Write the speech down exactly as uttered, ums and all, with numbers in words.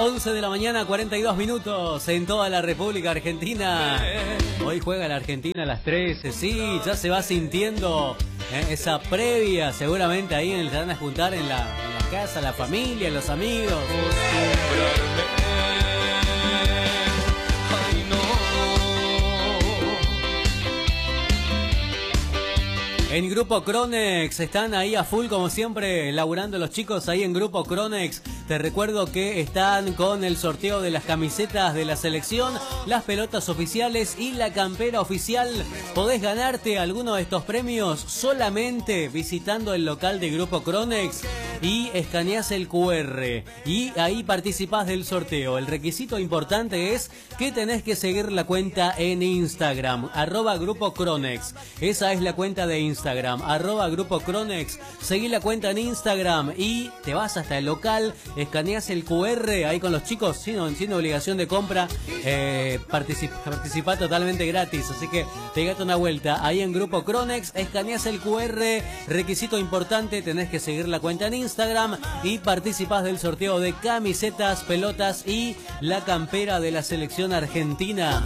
once de la mañana, cuarenta y dos minutos en toda la República Argentina. Hoy juega la Argentina a las trece, sí, ya se va sintiendo eh, esa previa, seguramente ahí en el, se van a juntar en la, en la casa, la familia, los amigos. En Grupo Cronex están ahí a full como siempre laburando los chicos ahí en Grupo Cronex. Te recuerdo que están con el sorteo de las camisetas de la selección, las pelotas oficiales y la campera oficial. Podés ganarte alguno de estos premios solamente visitando el local de Grupo Cronex y escaneás el cu erre y ahí participás del sorteo. El requisito importante es que tenés que seguir la cuenta en Instagram, arroba Grupo Cronex. Esa es la cuenta de Instagram, arroba Grupo Cronex. Seguí la cuenta en Instagram y te vas hasta el local, escaneás el cu erre ahí con los chicos sin, sin obligación de compra, eh, particip, participá totalmente gratis, así que pegate una vuelta ahí en Grupo Cronex, escaneás el cu erre, requisito importante, tenés que seguir la cuenta en Instagram y participás del sorteo de camisetas, pelotas y la campera de la selección argentina.